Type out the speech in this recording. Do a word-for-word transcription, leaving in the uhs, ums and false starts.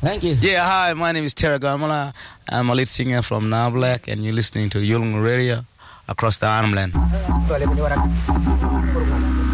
Thank you. Yeah, hi, my name is Terra Gamala. I'm a lead singer from Now Black, and you're listening to Yulung Radio across the Armland.